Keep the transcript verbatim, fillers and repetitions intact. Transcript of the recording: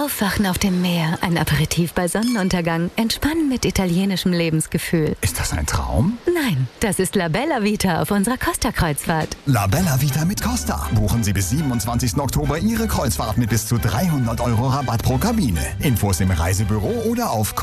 Aufwachen auf dem Meer, ein Aperitif bei Sonnenuntergang, Entspannen mit italienischem Lebensgefühl. Ist das ein Traum? Nein, das ist La Bella Vita auf unserer Costa-Kreuzfahrt. La Bella Vita mit Costa. Buchen Sie bis siebenundzwanzigsten Oktober Ihre Kreuzfahrt mit bis zu dreihundert Euro Rabatt pro Kabine. Infos im Reisebüro oder auf